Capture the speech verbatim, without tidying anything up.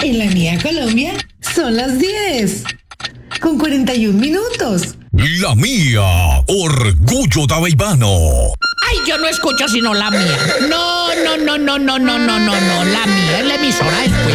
En la mía Colombia son las diez, con cuarenta y un minutos. La mía, orgullo tabaibano. Ay, yo no escucho sino la mía. No, no, no, no, no, no, no, no, no, la mía es la emisora después.